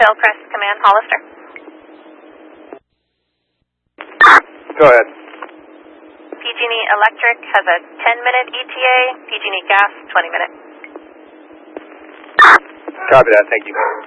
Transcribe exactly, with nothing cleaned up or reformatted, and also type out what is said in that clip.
Trailcrest Command, Hollister. Go ahead. P G and E Electric has a ten minute E T A, P G and E Gas twenty minute. Copy that, thank you.